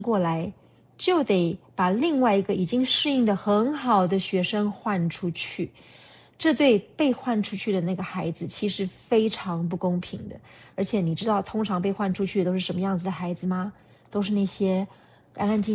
过来，就得把另外一个已经适应的很好的学生换出去。这对被换出去的那个孩子其实非常不公平的。而且你知道通常被换出去的都是什么样子的孩子吗？都是那些安安静